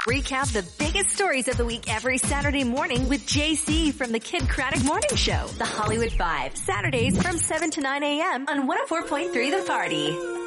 Recap the biggest stories of the week every Saturday morning with JC from the Kid Craddock Morning Show. The Hollywood Five. Saturdays from 7 to 9 a.m. on 104.3 The Party.